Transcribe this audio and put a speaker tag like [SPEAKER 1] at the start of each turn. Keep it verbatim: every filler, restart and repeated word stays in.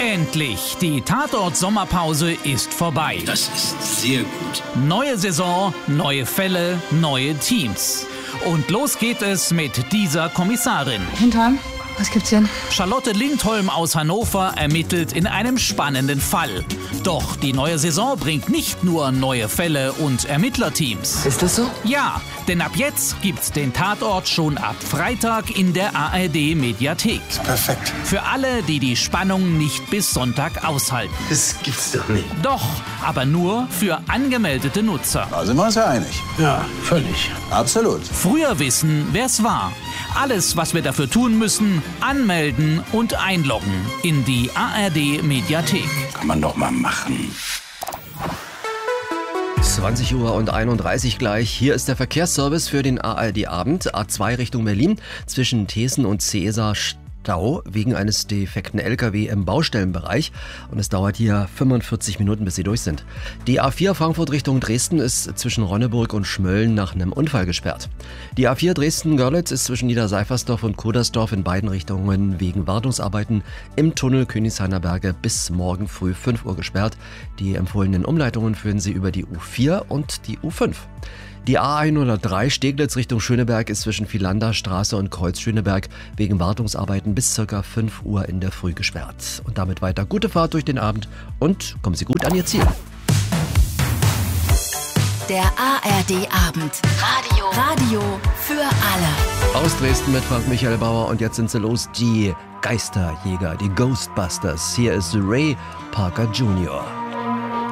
[SPEAKER 1] Endlich, die Tatort-Sommerpause ist vorbei.
[SPEAKER 2] Das ist sehr gut.
[SPEAKER 1] Neue Saison, neue Fälle, neue Teams. Und los geht es mit dieser Kommissarin.
[SPEAKER 3] Hintern, was gibt's denn?
[SPEAKER 1] Charlotte Lindholm aus Hannover ermittelt in einem spannenden Fall. Doch die neue Saison bringt nicht nur neue Fälle und Ermittlerteams.
[SPEAKER 4] Ist das so?
[SPEAKER 1] Ja, denn ab jetzt gibt's den Tatort schon ab Freitag in der A R D-Mediathek.
[SPEAKER 2] Perfekt.
[SPEAKER 1] Für alle, die die Spannung nicht bis Sonntag aushalten.
[SPEAKER 2] Das gibt's doch nicht.
[SPEAKER 1] Doch, aber nur für angemeldete Nutzer.
[SPEAKER 5] Da sind wir uns ja einig.
[SPEAKER 2] Ja, völlig.
[SPEAKER 5] Absolut.
[SPEAKER 1] Früher wissen, wer's war. Alles, was wir dafür tun müssen, anmelden und einloggen in die A R D-Mediathek.
[SPEAKER 2] Kann man doch mal machen.
[SPEAKER 4] zwanzig Uhr und einunddreißig gleich. Hier ist der Verkehrsservice für den A R D-Abend. A zwei Richtung Berlin zwischen Thesen und Seesa Stau wegen eines defekten L K W im Baustellenbereich. Und es dauert hier fünfundvierzig Minuten, bis sie durch sind. Die A vier Frankfurt Richtung Dresden ist zwischen Ronneburg und Schmölln nach einem Unfall gesperrt. Die A vier Dresden-Görlitz ist zwischen Niederseifersdorf und Kudersdorf in beiden Richtungen wegen Wartungsarbeiten im Tunnel Königshainer Berge bis morgen früh fünf Uhr gesperrt. Die empfohlenen Umleitungen führen Sie über die U vier und die U fünf. Die A hundertdrei Steglitz Richtung Schöneberg ist zwischen Philanderstraße und Kreuz Schöneberg wegen Wartungsarbeiten bis ca. fünf Uhr in der Früh gesperrt. Und damit weiter gute Fahrt durch den Abend und kommen Sie gut an Ihr Ziel.
[SPEAKER 6] Der A R D-Abend. Radio. Radio für alle.
[SPEAKER 4] Aus Dresden mit Frank Michael Bauer und jetzt sind sie los, die Geisterjäger, die Ghostbusters. Hier ist Ray Parker Junior